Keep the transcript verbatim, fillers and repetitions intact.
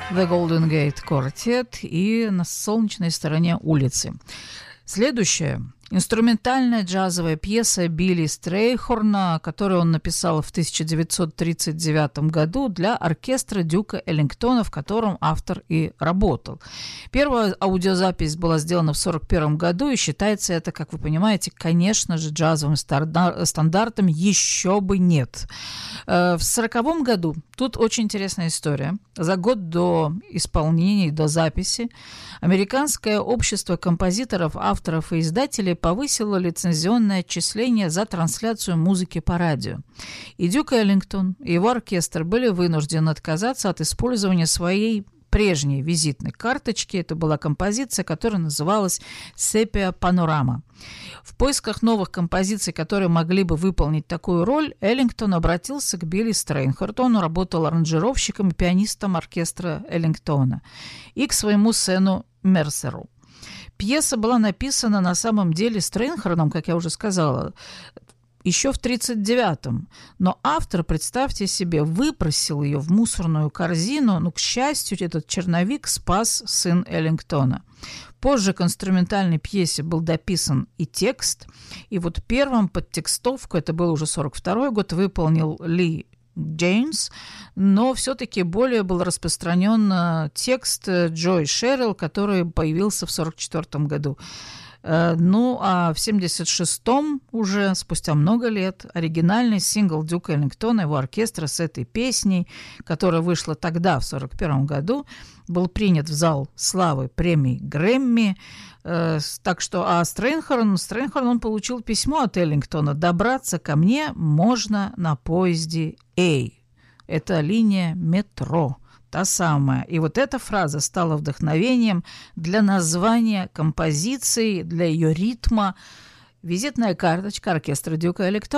The Golden Gate Quartet и «На солнечной стороне улицы». Следующее – инструментальная джазовая пьеса Билли Стрейхорна, которую он написал в тысяча девятьсот тридцать девятом году для оркестра Дюка Эллингтона, в котором автор и работал. Первая аудиозапись была сделана в сорок первом году, и считается это, как вы понимаете, конечно же, джазовым стандартом «Еще бы нет». В сороковом году, тут очень интересная история, за год до исполнения, до записи, Американское общество композиторов, авторов и издателей повысило лицензионное отчисление за трансляцию музыки по радио. И Дюк Эллингтон и его оркестр были вынуждены отказаться от использования своей прежней визитной карточки. Это была композиция, которая называлась «Сепия Панорама». В поисках новых композиций, которые могли бы выполнить такую роль, Эллингтон обратился к Билли Стрейнхарту, он работал аранжировщиком и пианистом оркестра Эллингтона, и к своему сыну Мерсеру. Пьеса была написана на самом деле Стрейнхартом, как я уже сказала, еще в тридцать девятом, но автор, представьте себе, выпросил ее в мусорную корзину, но, к счастью, этот черновик спас сын Эллингтона. Позже к инструментальной пьесе был дописан и текст, и вот первым под текстовку, это был уже сорок второй год, выполнил Ли Джеймс, но все-таки более был распространен текст Джой Шерилл, который появился в сорок четвертом году. Ну, а в семьдесят шестом, уже спустя много лет, оригинальный сингл Дюка Эллингтона, его оркестра с этой песней, которая вышла тогда, в сорок первом году, был принят в зал славы премии Грэмми. Э, так что, а Стрейнхорн, Стрейнхорн, он получил письмо от Эллингтона: «Добраться ко мне можно на поезде А». Это линия метро. Та самая. И вот эта фраза стала вдохновением для названия композиции, для ее ритма. Визитная карточка оркестра Дюка Эллингтона.